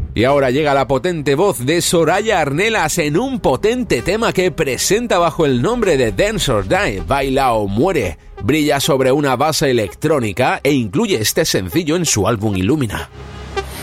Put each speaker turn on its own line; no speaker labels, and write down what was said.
Y ahora llega la potente voz de Soraya Arnelas en un potente tema que presenta bajo el nombre de Dance or Die, Baila o Muere. Brilla sobre una base electrónica e incluye este sencillo en su álbum Illumina.